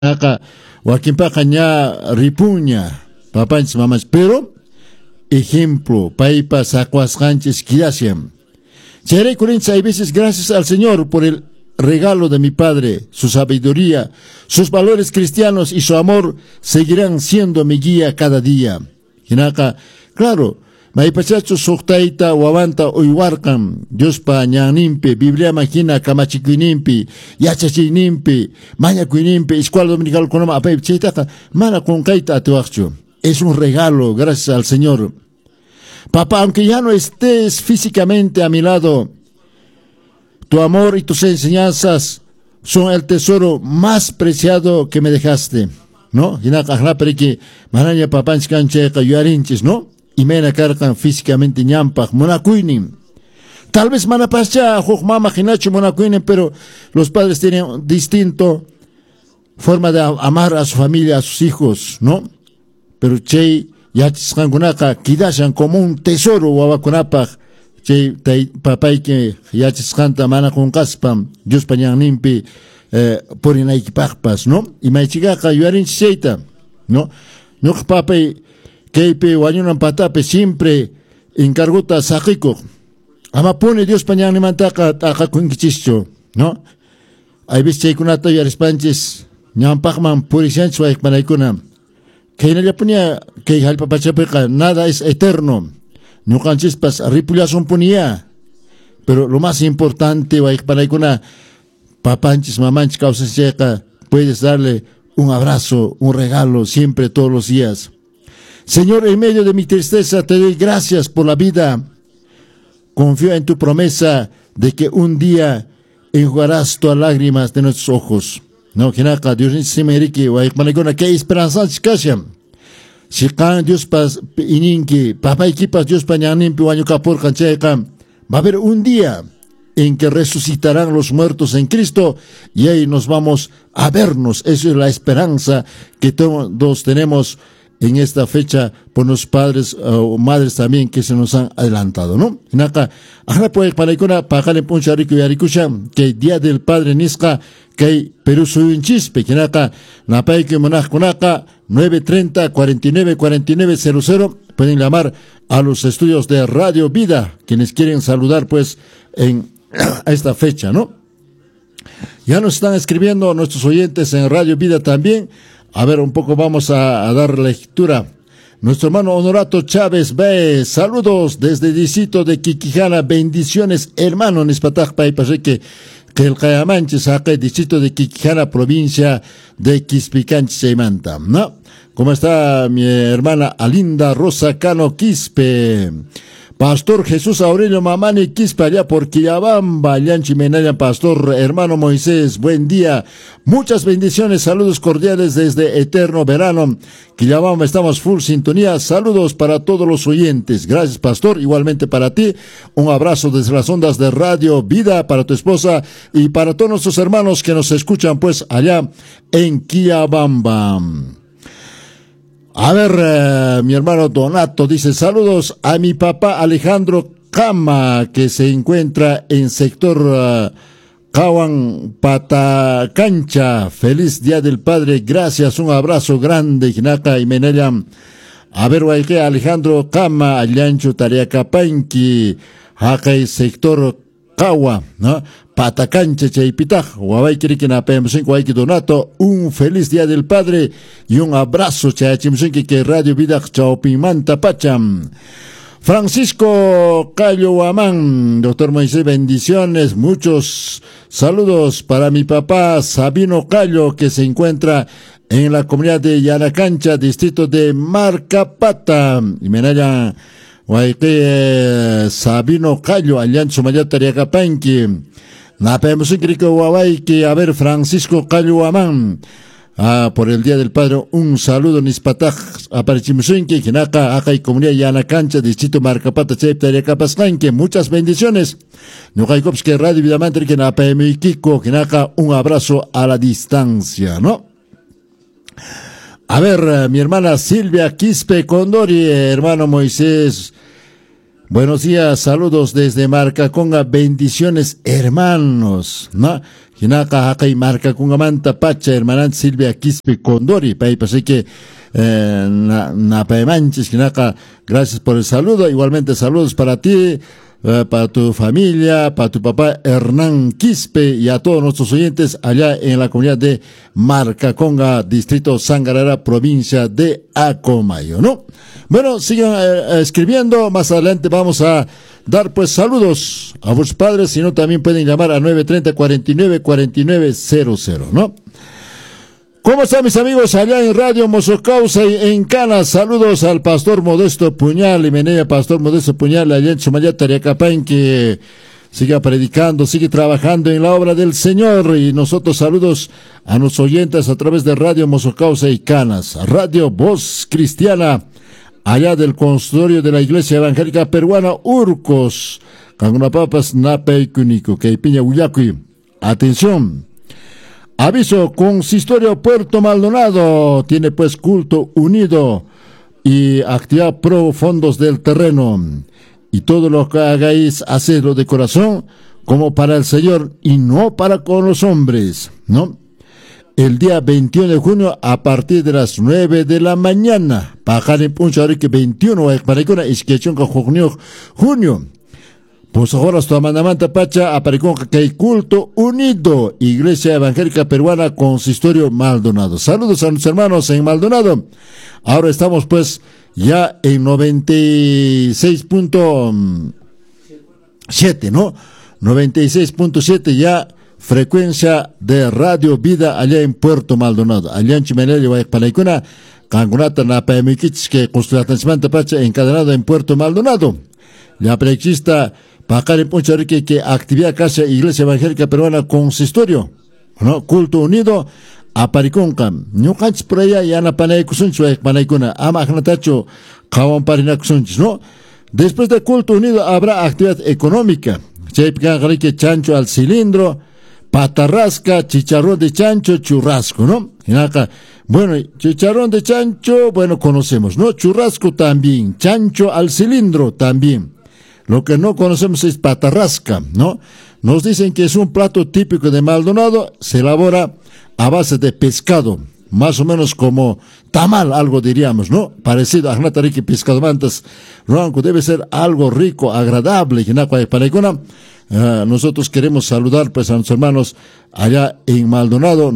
acá Joaquinpaqa ña ripuña papanchis mamanchis, pero ejemplo paipa sacuasqanchis quillasham. Chere Corinthians, hay veces gracias al Señor por el regalo de mi padre, su sabiduría, sus valores cristianos y su amor seguirán siendo mi guía cada día. Hinaka, claro, maipachacho soktaita wawanta uywarkam, Diospa ñanimpi, Biblia máquina kamachiquinimpi, yachachininpi, mañaquinimpi, escuela dominical konoma apay chaytaqa, mana konkaita atuakchu. Es un regalo, gracias al Señor. Papá, aunque ya no estés físicamente a mi lado, tu amor y tus enseñanzas son el tesoro más preciado que me dejaste, ¿no? Maraña papanch cancheca yuarinchis, ¿no? Y mena cargan físicamente ñampaj, monacuinin. Tal vez manapascha, mama hinacho monacuinin, pero los padres tienen distinto forma de amar a su familia, a sus hijos, ¿no? Pero chay yachisqankunaqa kidashan como un tesoro wawakunapaq, chay papayki yachisqanta mana qunqaspam Diospa ñanninpi purinaykipaqpas, ¿no? Y maychigaqa yuyarinchis chayta, ¿no? Ñuqa papay kaypi wañunan patapi siempre encargota saqikuq, ama puni Diospa ñannimantaqa t'aqakunkichischu, ¿no? Hay veces chaykunata yuyarispanchis ñanpaqman purishanchis wayqmanaykuna. Que nada es eterno. No canchispas ripullason punía. Pero lo más importante, papanchis, mamanchis, causas checa, puedes darle un abrazo, un regalo, siempre, todos los días. Señor, en medio de mi tristeza, te doy gracias por la vida. Confío en tu promesa de que un día enjugarás todas las lágrimas de nuestros ojos. No, que nada, Dios ni se me rique, que esperanza chicasham. Si can Dios pas ininki, papá y kipas Dios pañanimpi, waño capor cancheca, va a haber un día en que resucitarán los muertos en Cristo y ahí nos vamos a vernos. Esa es la esperanza que todos tenemos en esta fecha por los padres o madres también que se nos han adelantado, ¿no? Naka, ahora pues para ikuna pajale puncha rico y arikusha que día del padre nisca que Perú soy un chispe que naka la pay que monaj kunaka 930 49 49 00 pueden llamar a los estudios de Radio Vida quienes quieren saludar pues en esta fecha, ¿no? Ya nos están escribiendo nuestros oyentes en Radio Vida también. A ver, un poco vamos a dar lectura. Nuestro hermano Honorato Chávez ve, saludos desde el distrito de Quiquijana, bendiciones hermano Nispataj Paipaseque, que el Cayamanches, acá el distrito de Quiquijana, provincia de Quispicanchi, Seimanta, ¿no? ¿Cómo está mi hermana Alinda Rosa Cano Quispe? Pastor Jesús Aurelio Mamani Quispe, allá por Quillabamba, Llanchi Menaya, Pastor hermano Moisés, buen día, muchas bendiciones, saludos cordiales desde Eterno Verano, Quillabamba, estamos full sintonía, saludos para todos los oyentes, gracias Pastor, igualmente para ti, un abrazo desde las ondas de Radio Vida, para tu esposa y para todos nuestros hermanos que nos escuchan pues allá en Quillabamba. A ver, mi hermano Donato dice, saludos a mi papá Alejandro Cama, que se encuentra en sector Cawan Patacancha. Feliz Día del Padre, gracias, un abrazo grande, Jinaka y Menelia. A ver, Guayque Alejandro Cama, Allancho Tariacapanqui, Hacay sector Cawa, ¿no? Patacancha Chaypitaj, Guabay Kirikina PM5, Guayque Donato, un feliz Día del Padre y un abrazo Chayachimsunki que Radio Vida Chaupimanta Pacham. Francisco Cayo Guamán, doctor Moisés, bendiciones, muchos saludos para mi papá Sabino Cayo que se encuentra en la comunidad de Yanacancha, distrito de Marcapata. Y Menaya Guayque Sabino Cayo, Alianza Sumayatariacapanqui. La pedimos que a ver, Francisco Cayo Amán, por el Día del Padre, un saludo, Nispataj, Aparechimsunki, Jinaka, Acá y Comunidad Yana Cancha, Distrito Marcapata, Cheptaria Capascanque, muchas bendiciones. Nukaikovsky, Radio Vidamantri, que na PM Kiko, Jinaka, un abrazo a la distancia, ¿no? A ver, mi hermana Silvia Quispe Condori, hermano Moisés, buenos días, saludos desde Marcaconga, bendiciones hermanos, ¿no? Hinaka Hakai Marca Kungamanta Pacha, hermana Silvia Quispe Condori, paipas, así que Manches, Hinaka, gracias por el saludo, igualmente saludos para ti, para tu familia, para tu papá Hernán Quispe y a todos nuestros oyentes allá en la comunidad de Marcaconga, distrito Sangarara, provincia de Acomayo, ¿no? Bueno, sigan escribiendo, más adelante vamos a dar pues saludos a vuestros padres, si no también pueden llamar a 930-49-4900, ¿no? ¿Cómo están mis amigos allá en Radio Mosocausa y en Canas? Saludos al pastor Modesto Puñal, y Menea, pastor Modesto Puñal, allá en Chumayá, Tariacapán, que siga predicando, sigue trabajando en la obra del Señor. Y nosotros saludos a nuestros oyentes a través de Radio Mosocausa y Canas, Radio Voz Cristiana, allá del consultorio de la Iglesia Evangélica Peruana, Urcos, Cangunapapas, Nape y Cunico, que piña Uyacui. Atención. Aviso, consistorio Puerto Maldonado tiene pues culto unido y actividad pro fondos del terreno. Y todo lo que hagáis, hacedlo de corazón como para el Señor y no para con los hombres, ¿no? El día 21 de junio a partir de las 9 de la mañana. Pajar en puncho ahora que 21 para que una isquechón con junio. Pues ahora hasta Mandamanta Pacha aparecó que hay culto unido, Iglesia Evangélica Peruana, Consistorio Maldonado. Saludos a nuestros hermanos en Maldonado. Ahora estamos pues ya en 96.7, ¿no? 96.7 ya frecuencia de Radio Vida allá en Puerto Maldonado. Allá en Chimenelli, Guayapanaicuna, Cangunata, Napayamiquich, que Constelatansimanta Pacha encadenado en Puerto Maldonado. La prexista Pacar en Poncharique, que actividad casa Iglesia Evangélica Peruana Consistorio, ¿no? Culto unido a Pariconca. No canches por allá y Ana Panay Kusuncho, Panaicuna, Ama Agnatacho, Kawan Parina Kusunchis, ¿no? Después del culto unido habrá actividad económica. Chaypicanjarique, chancho al cilindro, patarrasca, chicharrón de chancho, churrasco, ¿no? Y acá, bueno, chicharrón de chancho, bueno, conocemos, ¿no? Churrasco también, chancho al cilindro también. Lo que no conocemos es patarrasca, ¿no? Nos dicen que es un plato típico de Maldonado, se elabora a base de pescado, más o menos como tamal, algo diríamos, ¿no? Parecido a Gnatarique pescado mantas, Ruanco, debe ser algo rico, agradable, nosotros queremos saludar pues a nuestros hermanos allá en Maldonado,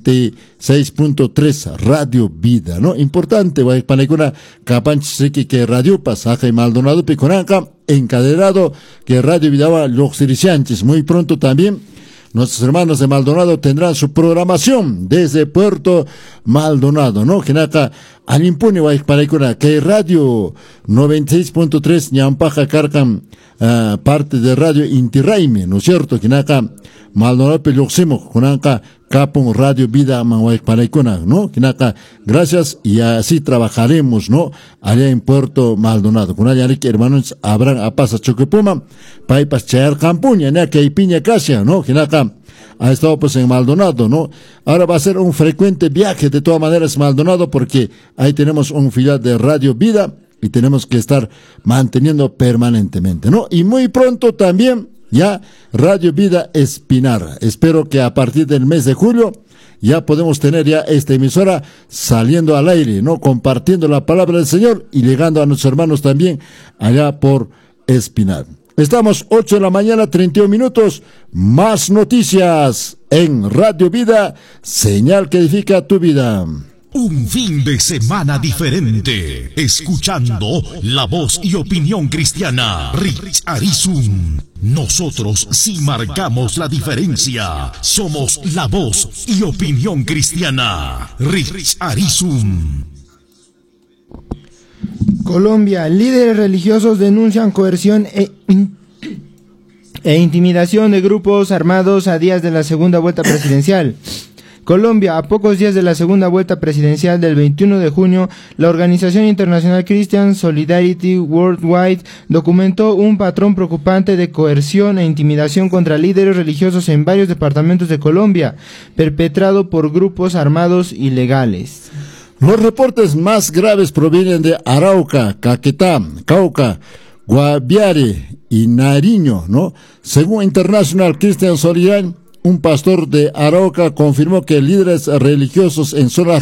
96.3 Radio Vida, ¿no? Importante, Guaypanecuna, Capanchisequi, que Radio Pasaje Maldonado, Piconanca, encadenado, que Radio Vida va Loxiricianches. Muy pronto también nuestros hermanos de Maldonado tendrán su programación desde Puerto Maldonado, ¿no? Genaka, Alimpune, Guaypanecuna, que Radio 96.3, Ñampaja, Carcam, parte de Radio Inti Raymi, ¿no es cierto? Genaka, Maldonado Peluximo, Junanca, Capon Radio Vida Manhuaypanaicuna, ¿no? Genaka, gracias, y así trabajaremos, ¿no? Allá en Puerto Maldonado. Con allá que hermanos habrán a pasa Choquepuma, Paipas Chayar Campuña, ¿no? Que hay piña casia, ¿no? Genaka ha estado pues en Maldonado, ¿no? Ahora va a ser un frecuente viaje de todas maneras Maldonado, porque ahí tenemos un filial de Radio Vida y tenemos que estar manteniendo permanentemente, ¿no? Y muy pronto también ya Radio Vida Espinar. Espero que a partir del mes de julio ya podemos tener ya esta emisora saliendo al aire, ¿no? Compartiendo la palabra del Señor y llegando a nuestros hermanos también allá por Espinar. Estamos 8 de la mañana, 31 minutos. Más noticias en Radio Vida, señal que edifica tu vida. Un fin de semana diferente, escuchando la voz y opinión cristiana. Rich Arizum. Nosotros sí marcamos la diferencia. Somos la voz y opinión cristiana. Rich Arizum. Colombia, líderes religiosos denuncian coerción e intimidación de grupos armados a días de la segunda vuelta presidencial. Colombia, a pocos días de la segunda vuelta presidencial del 21 de junio, la organización internacional Christian Solidarity Worldwide documentó un patrón preocupante de coerción e intimidación contra líderes religiosos en varios departamentos de Colombia, perpetrado por grupos armados ilegales. Los reportes más graves provienen de Arauca, Caquetá, Cauca, Guaviare y Nariño, ¿no? Según International Christian Solidarity, un pastor de Arauca confirmó que líderes religiosos en zonas